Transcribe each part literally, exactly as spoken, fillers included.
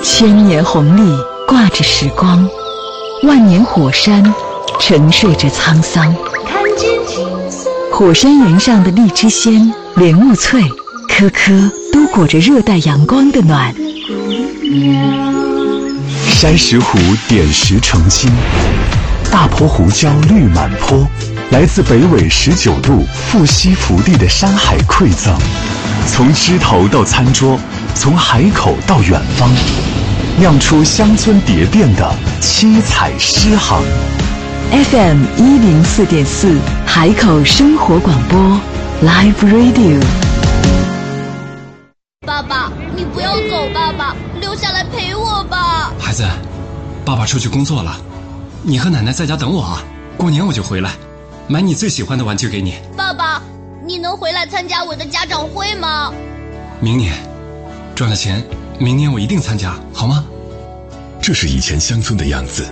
千年红利挂着时光，万年火山沉睡着沧桑。看见火山岩上的荔枝鲜、莲雾脆，颗颗都裹着热带阳光的暖。 山石湖点石成金，大坡胡椒绿满坡，来自北纬十九度富硒福地的山海馈赠，从枝头到餐桌，从海口到远方，酿出乡村蝶变的七彩诗行。 F M 一零四点四，海口生活广播 Live Radio。 爸爸，你不要走，爸爸，留下来陪我吧。 孩子，爸爸出去工作了，你和奶奶在家等我啊，过年我就回来，买你最喜欢的玩具给你。 爸爸，你能回来参加我的家长会吗？ 明年赚了钱，明年我一定参加，好吗？ 这是以前乡村的样子。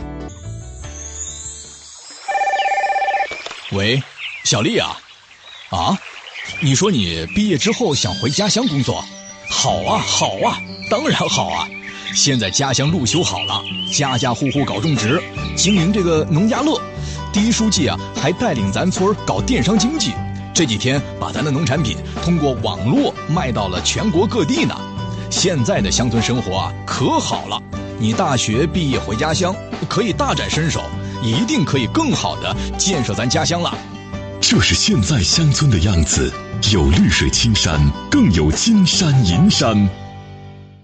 喂，小丽啊，啊，你说你毕业之后想回家乡工作？好啊，好啊，当然好啊！现在家乡路修好了，家家户户搞种植，经营这个农家乐。第一书记啊，还带领咱村搞电商经济，这几天把咱的农产品通过网络卖到了全国各地呢。现在的乡村生活啊，可好了！你大学毕业回家乡，可以大展身手，一定可以更好的建设咱家乡了。 这是现在乡村的样子，有绿水青山，更有金山银山。